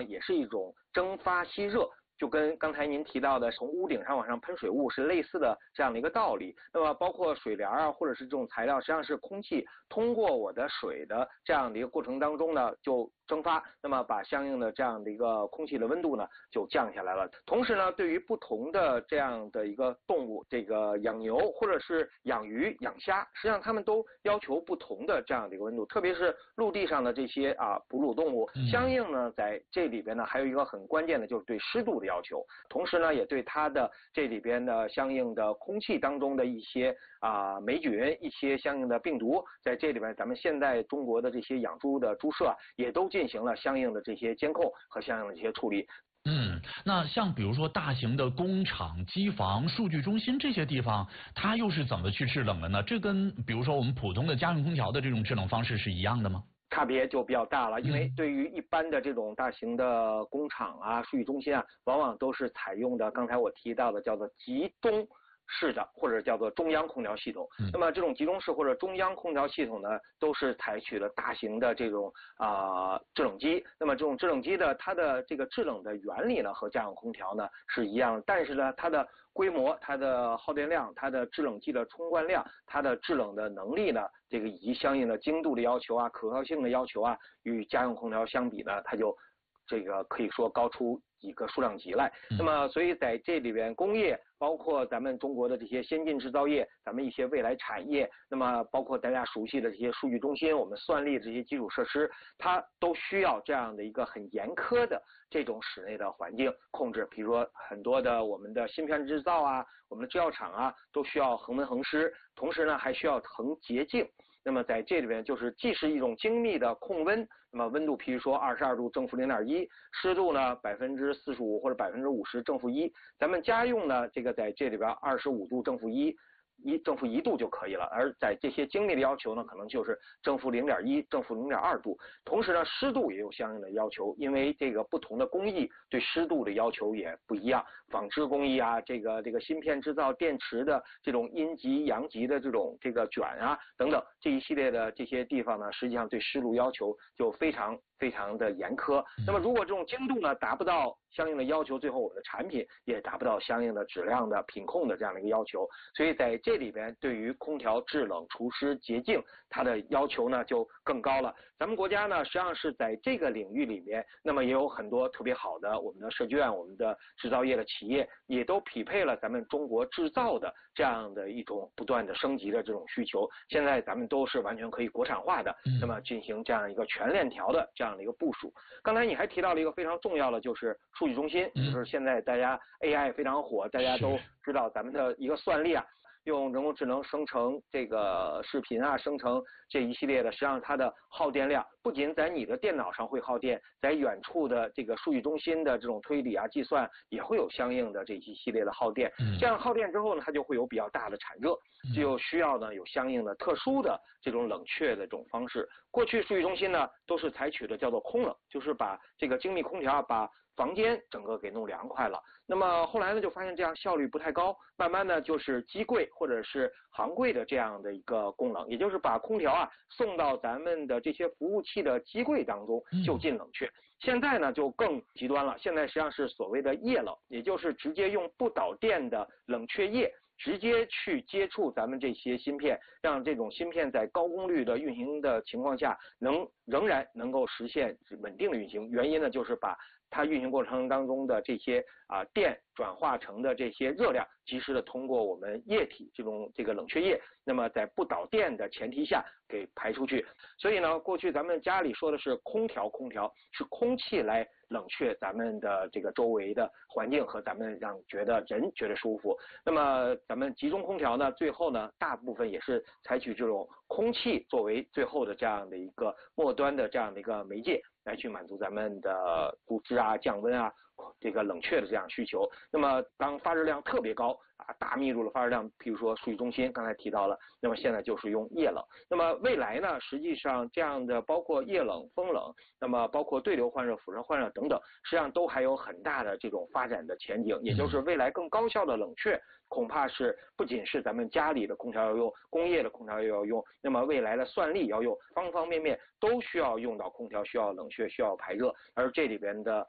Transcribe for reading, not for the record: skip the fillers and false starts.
上也是一种蒸发吸热。就跟刚才您提到的从屋顶上往上喷水雾是类似的这样的一个道理。那么包括水帘啊，或者是这种材料，实际上是空气通过我的水的这样的一个过程当中呢，就蒸发，那么把相应的这样的一个空气的温度呢就降下来了。同时呢，对于不同的这样的一个动物，这个养牛或者是养鱼、养虾，实际上它们都要求不同的这样的一个温度，特别是陆地上的这些哺乳动物，相应呢在这里边呢还有一个很关键的就是对湿度的要求，同时呢也对它的这里边的相应的空气当中的一些霉菌、一些相应的病毒，在这里边咱们现在中国的这些养猪的猪舍也都进行了相应的这些监控和相应的这些处理。 那像比如说大型的工厂、机房、数据中心这些地方，它又是怎么去制冷的呢？这跟比如说我们普通的家用空调的这种制冷方式是一样的吗？ 差别就比较大了，因为对于一般的这种大型的工厂啊、数据中心啊，往往都是采用的刚才我提到的叫做集中式的或者叫做中央空调系统。那么这种集中式或者中央空调系统呢，都是采取了大型的这种制冷机。那么这种制冷机的它的这个制冷的原理呢和家用空调呢是一样的，但是呢它的规模、它的耗电量、它的制冷剂的冲灌量、它的制冷的能力呢，这个以及相应的精度的要求啊、可靠性的要求啊，与家用空调相比呢，它就这个可以说高出几个数量级来。那么所以在这里边工业包括咱们中国的这些先进制造业，咱们一些未来产业，那么包括大家熟悉的这些数据中心，我们算力这些基础设施，它都需要这样的一个很严苛的这种室内的环境控制。比如说很多的我们的芯片制造啊，我们的制药厂啊，都需要恒温恒湿，同时呢还需要恒洁净。那么在这里边就是既是一种精密的控温，那么温度譬如说22度正负0.1，湿度呢45%或者50%正负1，咱们家用呢这个在这里边25度正负1度就可以了，而在这些精密的要求呢，可能就是正负0.1、正负0.2度。同时呢，湿度也有相应的要求，因为这个不同的工艺对湿度的要求也不一样。纺织工艺啊，这个芯片制造、电池的这种阴极、阳极的这种这个卷啊等等这一系列的这些地方呢，实际上对湿度要求就非常的严苛。那么如果这种精度呢达不到相应的要求，最后我们的产品也达不到相应的质量的品控的这样的一个要求。所以在这里边对于空调制冷除湿洁净它的要求呢就更高了。咱们国家呢实际上是在这个领域里面，那么也有很多特别好的我们的设计院、我们的制造业的企业也都匹配了咱们中国制造的这样的一种不断的升级的这种需求。现在咱们都是完全可以国产化的，那么进行这样一个全链条的这样的一个部署。刚才你还提到了一个非常重要的，就是数据中心，就是现在大家 AI 非常火，大家都知道咱们的一个算力啊，用人工智能生成这个视频啊，生成这一系列的，实际上它的耗电量不仅在你的电脑上会耗电，在远处的这个数据中心的这种推理啊、计算也会有相应的这一系列的耗电。这样耗电之后呢，它就会有比较大的产热，就需要呢有相应的特殊的这种冷却的这种方式。过去数据中心呢都是采取的叫做空冷，就是把这个精密空调把房间整个给弄凉快了。那么后来呢就发现这样效率不太高，慢慢呢就是机柜或者是行柜的这样的一个供冷，也就是把空调啊送到咱们的这些服务器的机柜当中就近冷却。现在呢就更极端了，现在实际上是所谓的液冷，也就是直接用不导电的冷却液直接去接触咱们这些芯片，让这种芯片在高功率的运行的情况下仍然能够实现稳定的运行。原因呢就是把它运行过程当中的这些电转化成的这些热量，及时的通过我们液体这个冷却液，那么在不导电的前提下给排出去。所以呢，过去咱们家里说的是空调是空气来冷却咱们的这个周围的环境和咱们让人觉得舒服。那么咱们集中空调呢，最后呢大部分也是采取这种空气作为最后的这样的一个末端的这样的一个媒介，来去满足咱们的布置啊、降温啊、这个冷却的这样需求。那么当发热量特别高大密度的发热量，譬如说数据中心刚才提到了，那么现在就是用液冷。那么未来呢，实际上这样的包括液冷、风冷，那么包括对流换热、辐射换热等等，实际上都还有很大的这种发展的前景。也就是未来更高效的冷却，恐怕是不仅是咱们家里的空调要用，工业的空调也要用，那么未来的算力要用，方方面面都需要用到空调，需要冷却，需要排热。而这里边的